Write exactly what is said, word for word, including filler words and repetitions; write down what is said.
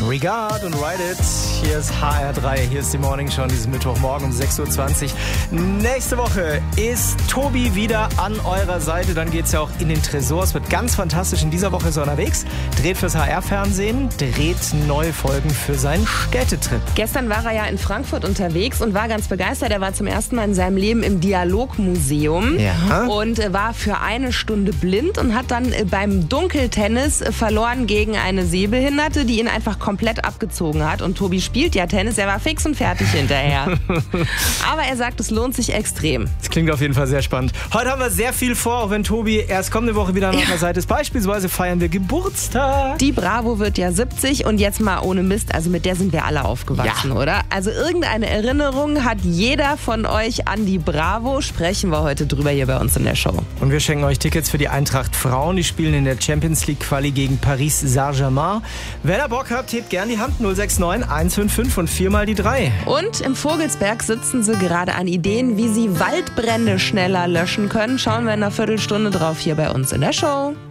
Regard und Ride It. Hier ist H R drei, hier ist die Morning Show, dieses Mittwochmorgen um sechs Uhr zwanzig. Nächste Woche ist Tobi wieder an eurer Seite. Dann geht's ja auch in den Tresor. Es wird ganz fantastisch. In dieser Woche ist er unterwegs. Dreht fürs H R-Fernsehen, dreht neue Folgen für seinen Städtetrip. Gestern war er ja in Frankfurt unterwegs und war ganz begeistert. Er war zum ersten Mal in seinem Leben im Dialogmuseum Ja. und war für eine Stunde blind und hat dann beim Dunkeltennis verloren gegen eine Sehbehinderte, die ihn einfach komplett abgezogen hat. Und Tobi spielt ja Tennis, er war fix und fertig hinterher. Aber er sagt, es lohnt sich extrem. Das klingt auf jeden Fall sehr spannend. Heute haben wir sehr viel vor, auch wenn Tobi erst kommende Woche wieder an Ja. unserer Seite ist. Beispielsweise feiern wir Geburtstag. Die Bravo wird ja siebzig und jetzt mal ohne Mist, also mit der sind wir alle aufgewachsen, Ja. oder? Also irgendeine Erinnerung hat jeder von euch an die Bravo. Sprechen wir heute drüber hier bei uns in der Show. Und wir schenken euch Tickets für die Eintracht Frauen. Die spielen in der Champions League Quali gegen Paris Saint-Germain. Wenn ihr Bock habt, hebt gern die Hand. null sechs neun eins fünf fünf und viermal die drei. Und im Vogelsberg sitzen sie gerade an Ideen, wie sie Waldbrände schneller löschen können. Schauen wir in einer Viertelstunde drauf hier bei uns in der Show.